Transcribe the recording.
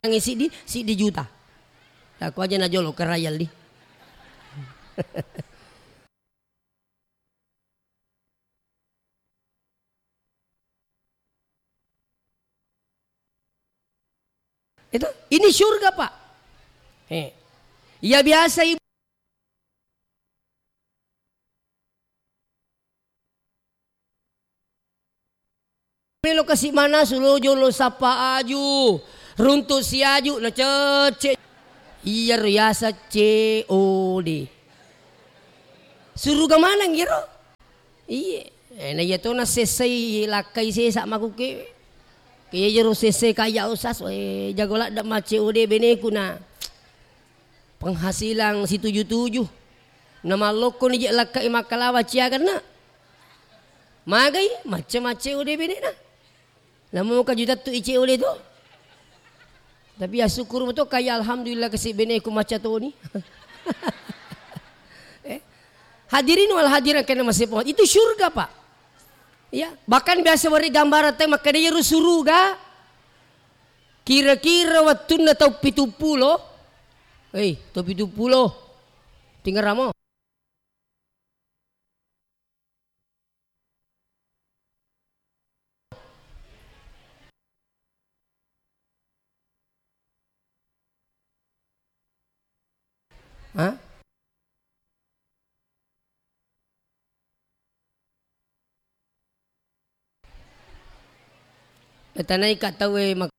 si di juta. Aku aja na jolo ke rayal di. Itu ini surga Pak. Ya biasa ibu. Melo kasih mana sulo jolo sapa aju. Runtuh si aju na cece. Iya riasa COD. Suruh ke mana ngiro? Iya. Na iya to na sesay lakay sesa makuke. Kaya jero sesay kaya usas. Jagola dak ma COD beneku na. Penghasilan si 77. Nama loko ni lakay makalawa ciagan na. Magay macam-macam COD bene na. Namun ka juta tu COD tu. Tapi ya syukur betul kaya alhamdulillah kasih beneku macam tu ni. Hadirin wal hadirin kena masih pohon. Itu syurga Pak. Ya, bahkan biasa beri gambar teh maka dia suruga. Kira-kira waktu na tau 70. Tau 70. Tinggal ramo. Hah? Tanay katawe